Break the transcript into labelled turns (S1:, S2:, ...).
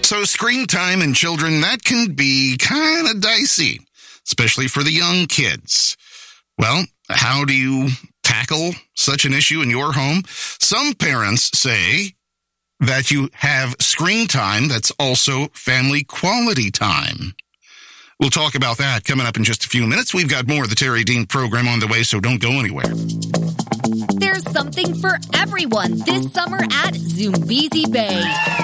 S1: So screen time in children, that can be kind of dicey, especially for the young kids. Well, how do you tackle such an issue in your home? Some parents say that you have screen time that's also family quality time. We'll talk about that coming up in just a few minutes. We've got more of the Terry Dean program on the way, so don't go anywhere.
S2: There's something for everyone this summer at Zoombezi Bay.